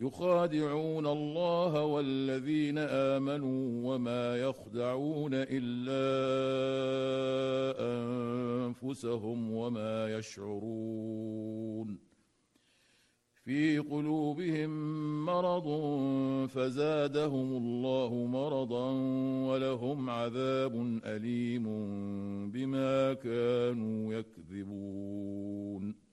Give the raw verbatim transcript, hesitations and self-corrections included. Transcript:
يخادعون الله والذين آمنوا وما يخدعون إلا أنفسهم وما يشعرون في قلوبهم مرض فزادهم الله مرضا ولهم عذاب أليم بما كانوا يكذبون